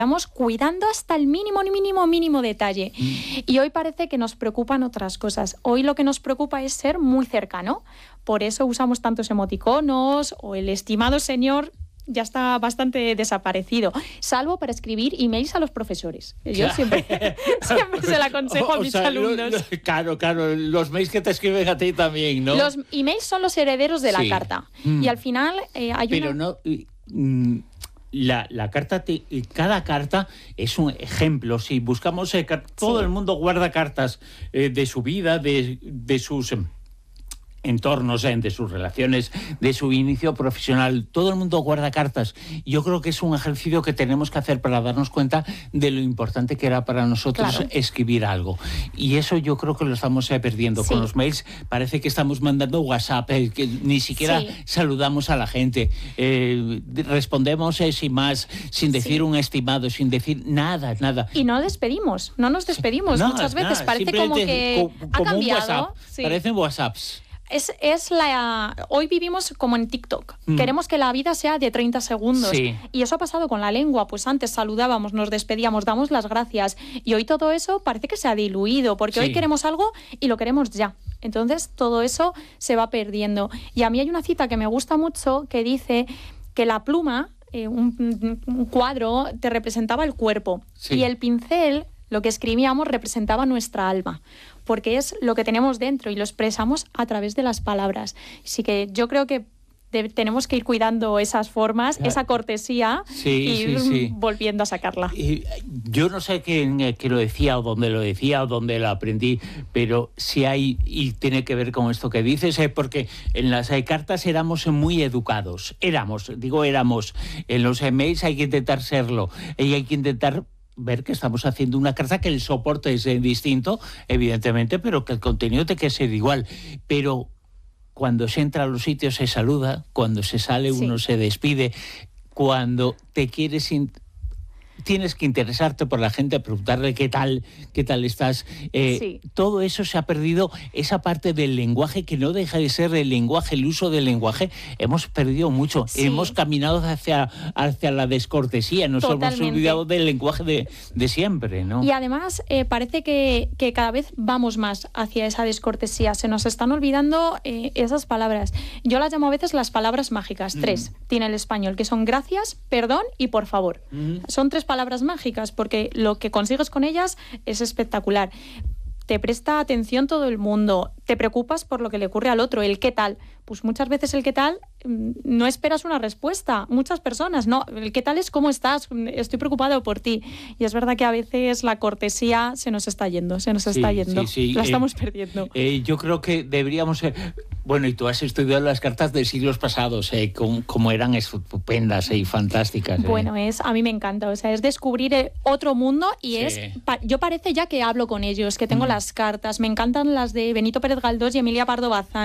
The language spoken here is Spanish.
estamos cuidando hasta el mínimo detalle. Y hoy parece que nos preocupan otras cosas. Hoy lo que nos preocupa es ser muy cercano. Por eso usamos tantos emoticonos o el estimado señor ya está bastante desaparecido, salvo para escribir emails a los profesores. Yo siempre se lo aconsejo a mis alumnos. Claro, los mails que te escriben a ti también, ¿no? Los emails son los herederos de la carta. Y al final hay Pero una... no... La carta, cada carta es un ejemplo. Si buscamos, todo el mundo guarda cartas de su vida, de sus entornos, de sus relaciones, de su inicio profesional. Todo el mundo guarda cartas. Yo creo que es un ejercicio que tenemos que hacer para darnos cuenta de lo importante que era para nosotros escribir algo. Y eso yo creo que lo estamos perdiendo. Con los mails parece que estamos mandando WhatsApp, que ni siquiera saludamos a la gente. Respondemos sin más, sin decir un estimado, sin decir nada. Y no nos despedimos muchas veces. Parece como que ha cambiado. Un WhatsApp. Parecen WhatsApps. Hoy vivimos como en TikTok. Queremos que la vida sea de 30 segundos. Y eso ha pasado con la lengua. Pues antes saludábamos, nos despedíamos, damos las gracias. Y hoy todo eso parece que se ha diluido, porque hoy queremos algo y lo queremos ya. Entonces todo eso se va perdiendo. Y a mí hay una cita que me gusta mucho que dice que la pluma, un cuadro, te representaba el cuerpo. Y el pincel, lo que escribíamos, representaba nuestra alma, porque es lo que tenemos dentro y lo expresamos a través de las palabras. Así que yo creo que tenemos que ir cuidando esas formas, esa cortesía, volviendo a sacarla. Yo no sé quién lo decía o dónde lo aprendí, pero sí hay, y tiene que ver con esto que dices, porque en las cartas éramos muy educados. Éramos, en los emails hay que intentar serlo, y hay que intentar ver que estamos haciendo una carta que el soporte es distinto, evidentemente, pero que el contenido tiene que ser igual. Pero cuando se entra a los sitios se saluda, cuando se sale uno se despide, cuando te quieres... Tienes que interesarte por la gente, preguntarle qué tal estás. Todo eso se ha perdido, esa parte del lenguaje que no deja de ser el lenguaje, el uso del lenguaje. Hemos perdido mucho, hemos caminado hacia la descortesía, nos hemos olvidado del lenguaje de siempre, ¿no? Y además parece que cada vez vamos más hacia esa descortesía, se nos están olvidando esas palabras. Yo las llamo a veces las palabras mágicas. 3 tiene el español, que son gracias, perdón y por favor. Son 3 palabras mágicas, porque lo que consigues con ellas es espectacular. Te presta atención todo el mundo, te preocupas por lo que le ocurre al otro, el qué tal. Pues muchas veces el qué tal no esperas una respuesta. Muchas personas, no, el qué tal es cómo estás, estoy preocupado por ti. Y es verdad que a veces la cortesía se nos está yendo. La estamos perdiendo. Yo creo que deberíamos... Bueno, y tú has estudiado las cartas de siglos pasados, como eran estupendas y fantásticas. Bueno, a mí me encanta, o sea, es descubrir otro mundo y yo parece ya que hablo con ellos, que tengo las cartas, me encantan las de Benito Pérez Galdós y Emilia Pardo Bazán.